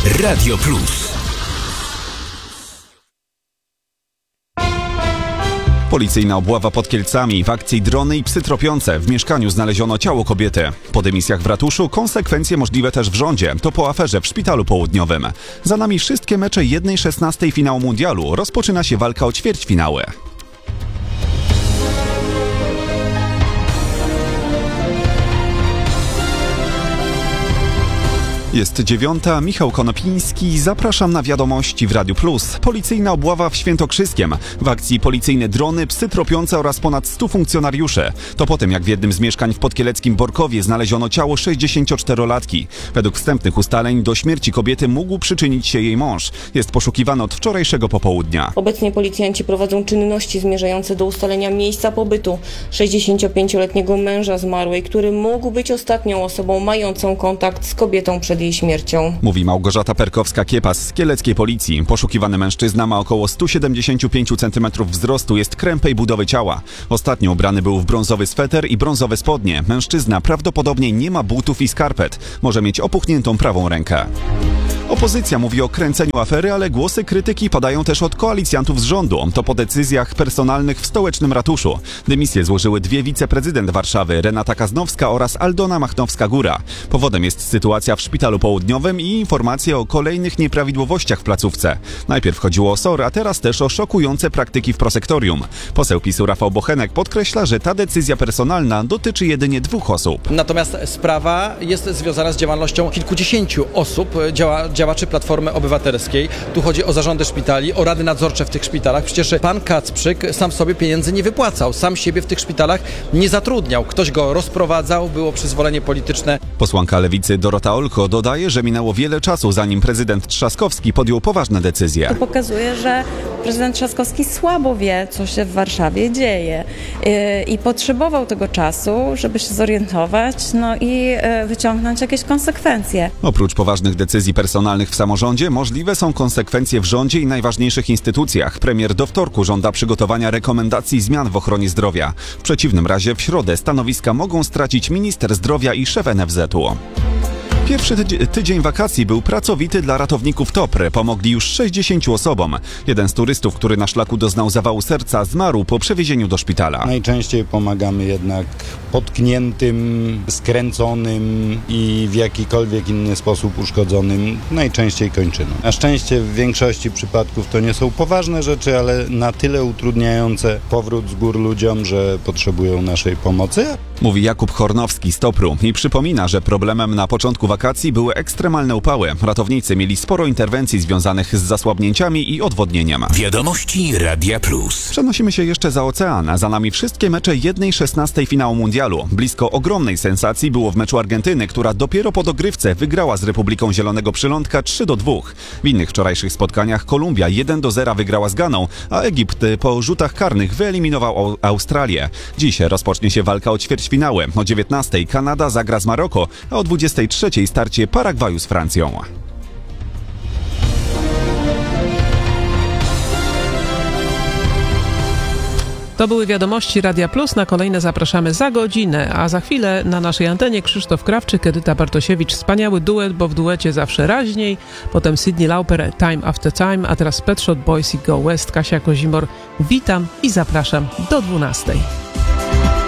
Radio Plus. Policyjna obława pod Kielcami, w akcji drony i psy tropiące. W mieszkaniu znaleziono ciało kobiety. Po dymisjach w ratuszu konsekwencje możliwe też w rządzie. To po aferze w Szpitalu Południowym. Za nami wszystkie mecze 1/16 finału mundialu. Rozpoczyna się walka o ćwierćfinały. Jest 9:00, Michał Konopiński, zapraszam na wiadomości w Radiu Plus. Policyjna obława w Świętokrzyskiem. W akcji policyjne drony, psy tropiące oraz ponad 100 funkcjonariuszy. To po tym, jak w jednym z mieszkań w podkieleckim Borkowie znaleziono ciało 64-latki. Według wstępnych ustaleń do śmierci kobiety mógł przyczynić się jej mąż. Jest poszukiwany od wczorajszego popołudnia. Obecnie policjanci prowadzą czynności zmierzające do ustalenia miejsca pobytu 65-letniego męża zmarłej, który mógł być ostatnią osobą mającą kontakt z kobietą przed jej śmiercią. Mówi Małgorzata Perkowska-Kiepas z kieleckiej policji. Poszukiwany mężczyzna ma około 175 cm wzrostu, jest krępej budowy ciała. Ostatnio ubrany był w brązowy sweter i brązowe spodnie. Mężczyzna prawdopodobnie nie ma butów i skarpet. Może mieć opuchniętą prawą rękę. Opozycja mówi o kręceniu afery, ale głosy krytyki padają też od koalicjantów z rządu. To po decyzjach personalnych w stołecznym ratuszu. Dymisję złożyły dwie wiceprezydent Warszawy, Renata Kaznowska oraz Aldona Machnowska-Góra. Powodem jest sytuacja w Szpitalu Południowym i informacje o kolejnych nieprawidłowościach w placówce. Najpierw chodziło o SOR, a teraz też o szokujące praktyki w prosektorium. Poseł PiS-u Rafał Bochenek podkreśla, że ta decyzja personalna dotyczy jedynie 2 osób. Natomiast sprawa jest związana z działalnością kilkudziesięciu osób, działaczy Platformy Obywatelskiej. Tu chodzi o zarządy szpitali, o rady nadzorcze w tych szpitalach. Przecież pan Kacprzyk sam sobie pieniędzy nie wypłacał, sam siebie w tych szpitalach nie zatrudniał. Ktoś go rozprowadzał, było przyzwolenie polityczne. Posłanka Lewicy Dorota Olko dodaje, że minęło wiele czasu, zanim prezydent Trzaskowski podjął poważne decyzje. To pokazuje, że prezydent Trzaskowski słabo wie, co się w Warszawie dzieje i potrzebował tego czasu, żeby się zorientować, i wyciągnąć jakieś konsekwencje. Oprócz poważnych decyzji personalnych w samorządzie, możliwe są konsekwencje w rządzie i najważniejszych instytucjach. Premier do wtorku żąda przygotowania rekomendacji zmian w ochronie zdrowia. W przeciwnym razie w środę stanowiska mogą stracić minister zdrowia i szef NFZ-u. Pierwszy tydzień wakacji był pracowity dla ratowników TOPR. Pomogli już 60 osobom. Jeden z turystów, który na szlaku doznał zawału serca, zmarł po przewiezieniu do szpitala. Najczęściej pomagamy jednak potkniętym, skręconym i w jakikolwiek inny sposób uszkodzonym, najczęściej kończyną. Na szczęście w większości przypadków to nie są poważne rzeczy, ale na tyle utrudniające powrót z gór ludziom, że potrzebują naszej pomocy. Mówi Jakub Hornowski z TOPR-u i przypomina, że problemem na początku wakacji były ekstremalne upały. Ratownicy mieli sporo interwencji związanych z zasłabnięciami i odwodnieniem. Wiadomości Radia Plus. Przenosimy się jeszcze za ocean, a za nami wszystkie mecze 1/16 finału mundialu. Blisko ogromnej sensacji było w meczu Argentyny, która dopiero po dogrywce wygrała z Republiką Zielonego Przylądka 3-2. W innych wczorajszych spotkaniach Kolumbia 1-0 wygrała z Ganą, a Egipt po rzutach karnych wyeliminował Australię. Dziś rozpocznie się walka o ćwierćfinały. O 19:00 Kanada zagra z Maroko, a o 23:00 starcie Paragwaju z Francją. To były wiadomości Radia Plus. Na kolejne zapraszamy za godzinę, a za chwilę na naszej antenie Krzysztof Krawczyk, Edyta Bartosiewicz. Wspaniały duet, bo w duecie zawsze raźniej. Potem Cyndi Lauper, Time After Time, a teraz Pet Shop Boys i Go West. Kasia Kozimor. Witam i zapraszam do 12:00.